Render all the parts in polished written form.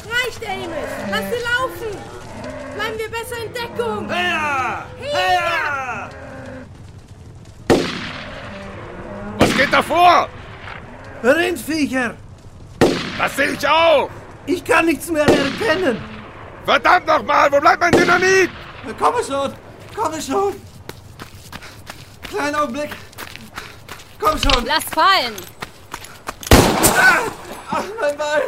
Reicht, Amos! Lass sie laufen! Bleiben wir besser in Deckung! Her! Her! Was geht da vor? Rindviecher! Das sehe ich auch! Ich kann nichts mehr erkennen! Verdammt nochmal, wo bleibt mein Dynamit? Komme schon! Kleinen Augenblick! Komm schon! Lass fallen! Ach, mein Bein!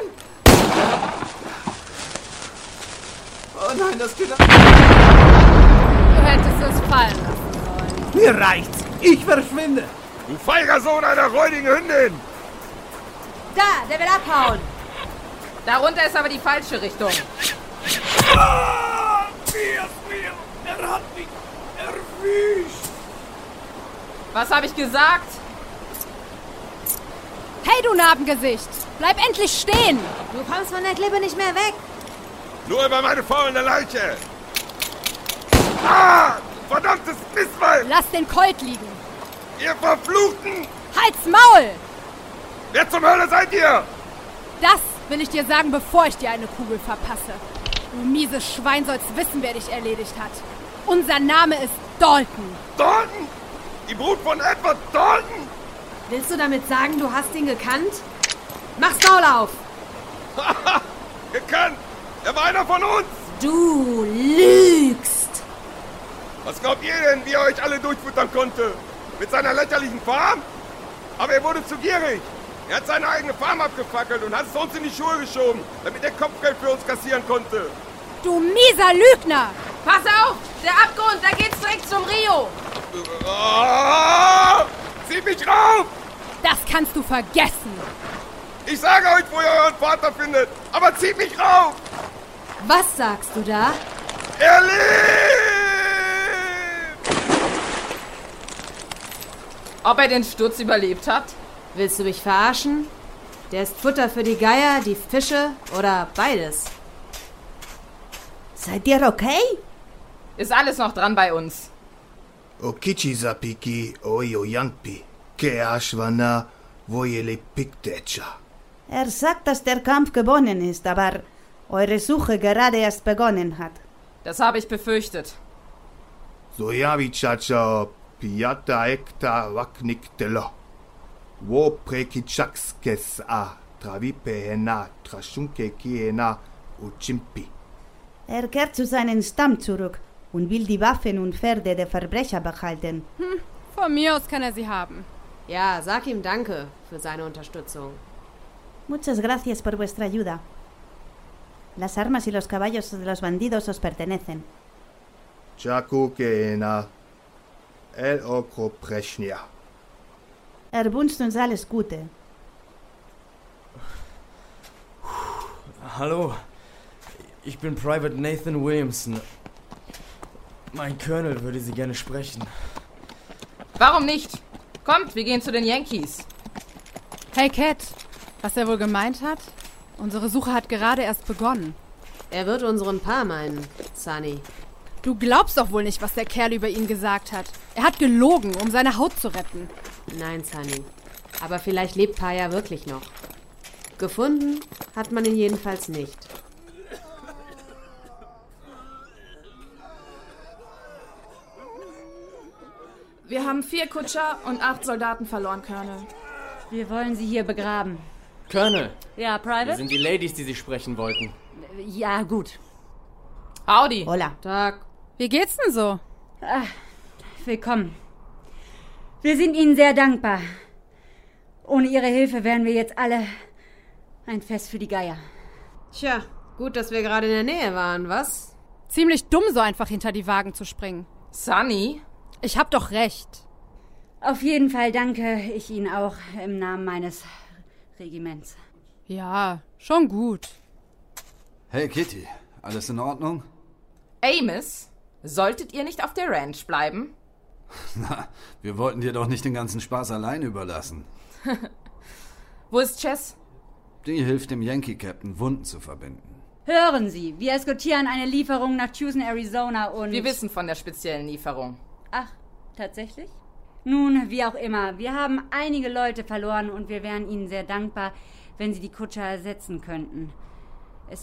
Oh nein, das geht... Du hättest es fallen lassen sollen. Mir reicht's! Ich verschwinde! Du feiger Sohn einer räudigen Hündin! Da, der will abhauen! Darunter ist aber die falsche Richtung. Er hat mich erwischt! Was habe ich gesagt? Hey, du Narbengesicht! Bleib endlich stehen! Du kommst von der Klippe nicht mehr weg! Nur über meine faulende Leiche! Ah! Verdammtes Mistweib! Lass den Colt liegen! Ihr Verfluchten! Halt's Maul! Wer zum Hölle seid ihr? Das will ich dir sagen, bevor ich dir eine Kugel verpasse. Du mieses Schwein sollst wissen, wer dich erledigt hat. Unser Name ist Dalton. Dalton? Die Brut von Edward Dalton? Willst du damit sagen, du hast ihn gekannt? Mach's Maul auf! Haha! Gekannt! Er war einer von uns! Du lügst! Was glaubt ihr denn, wie er euch alle durchfuttern konnte? Mit seiner lächerlichen Farm? Aber er wurde zu gierig. Er hat seine eigene Farm abgefackelt und hat es uns in die Schuhe geschoben, damit er Kopfgeld für uns kassieren konnte. Du mieser Lügner! Pass auf! Der Abgrund, da geht's direkt zum Rio! Oh, zieh mich rauf! Das kannst du vergessen! Ich sage euch, wo ihr euren Vater findet, aber zieht mich rauf! Was sagst du da? Er lebt! Ob er den Sturz überlebt hat? Willst du mich verarschen? Der ist Futter für die Geier, die Fische oder beides. Seid ihr okay? Ist alles noch dran bei uns. Okichi zapiki oyo yangpi. Ke ashwana voyele piktecha. Er sagt, dass der Kampf gewonnen ist, aber eure Suche gerade erst begonnen hat. Das habe ich befürchtet. Soyavi chacha piata ekta wakniktelo. Wo prekichakskes a travipe hena trashunke kiena uchimpi. Er kehrt zu seinem Stamm zurück und will die Waffen und Pferde der Verbrecher behalten. Von mir aus kann er sie haben. Ja, sag ihm Danke für seine Unterstützung. Muchas gracias por vuestra ayuda. Las armas y los caballos de los bandidos os pertenecen. Chaku keena el okro preshnia. Er wünscht uns alles Gute. Hallo, ich bin Private Nathan Williamson. Mein Colonel würde Sie gerne sprechen. Warum nicht? Kommt, wir gehen zu den Yankees. Hey, Cat. Was er wohl gemeint hat? Unsere Suche hat gerade erst begonnen. Er wird unseren Pa meinen, Sunny. Du glaubst doch wohl nicht, was der Kerl über ihn gesagt hat. Er hat gelogen, um seine Haut zu retten. Nein, Sunny. Aber vielleicht lebt Pa ja wirklich noch. Gefunden hat man ihn jedenfalls nicht. Wir haben 4 Kutscher und 8 Soldaten verloren, Colonel. Wir wollen sie hier begraben. Colonel, Ja, Private? wir sind die Ladies, die Sie sprechen wollten. Ja, gut. Howdy. Hola. Tag. Wie geht's denn so? Willkommen. Wir sind Ihnen sehr dankbar. Ohne Ihre Hilfe wären wir jetzt alle ein Fest für die Geier. Tja, gut, dass wir gerade in der Nähe waren, was? Ziemlich dumm, so einfach hinter die Wagen zu springen. Sunny? Ich hab doch recht. Auf jeden Fall danke ich Ihnen auch im Namen meines Regiments. Ja, schon gut. Hey Kitty, alles in Ordnung? Amos? Solltet ihr nicht auf der Ranch bleiben? Na, wir wollten dir doch nicht den ganzen Spaß allein überlassen. Wo ist Chess? Die hilft dem Yankee-Captain, Wunden zu verbinden. Hören Sie, wir eskortieren eine Lieferung nach Tucson, Arizona und... Wir wissen von der speziellen Lieferung. Ach, tatsächlich? Nun, wie auch immer, wir haben einige Leute verloren und wir wären Ihnen sehr dankbar, wenn Sie die Kutscher ersetzen könnten.